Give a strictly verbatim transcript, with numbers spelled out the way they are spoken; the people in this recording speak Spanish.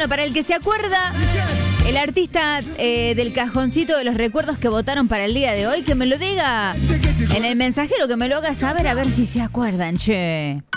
Bueno, para el que se acuerda, el artista eh, del cajoncito de los recuerdos que votaron para el día de hoy, que me lo diga en el mensajero, que me lo haga saber a ver si se acuerdan, che.